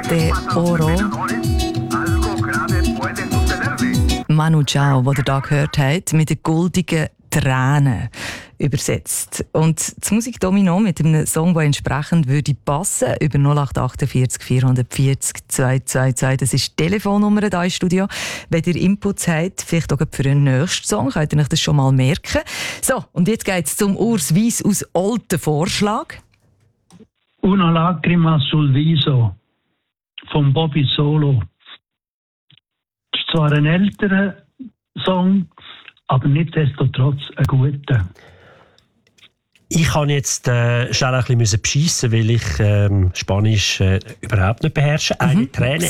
de Oro. Manu Chao, den ihr hier gehört habt, mit den goldigen Tränen übersetzt. Und das Musikdomino mit einem Song, der entsprechend würde passen, über 0848 440 222. Das ist die Telefonnummer hier im Studio. Wenn ihr Inputs habt, vielleicht auch für einen nächsten Song, könnt ihr euch das schon mal merken. So, und jetzt geht es zum Urs Weiss aus Olten Vorschlag. Una lacrima sul viso von Bobby Solo. Das ist zwar ein älterer Song, aber nichtsdestotrotz ein guter. Ich kann jetzt schnell ein bisschen beschissen, weil ich Spanisch überhaupt nicht beherrsche. Eine Träne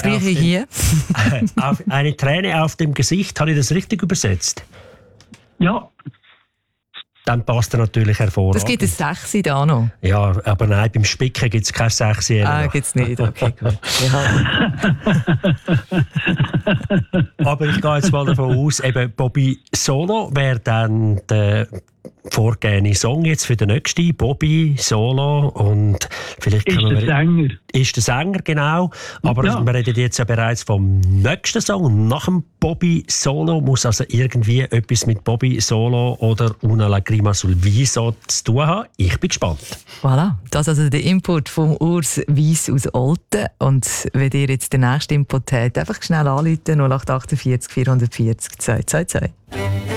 eine Träne auf dem Gesicht. Habe ich das richtig übersetzt? Ja. Dann passt er natürlich hervorragend. Das gibt ein 6 da noch. Ja, aber nein, beim Spicken gibt es kein 6. Gibt es nicht. Okay, gut. Ja. Aber ich gehe jetzt mal davon aus, eben Bobby Solo wäre dann der vorgegebene Song jetzt für den nächsten. Bobby Solo und vielleicht ist der Sänger. Ist der Sänger, genau. Aber ja, wir reden jetzt ja bereits vom nächsten Song. Und nach dem Bobby Solo muss also irgendwie etwas mit Bobby Solo oder Una lacrima sul viso zu tun haben. Ich bin gespannt. Voilà, das ist also der Input vom Urs Weiss aus Olten. Und wenn ihr jetzt den nächsten Input habt, einfach schnell anrufen 0848 440 222.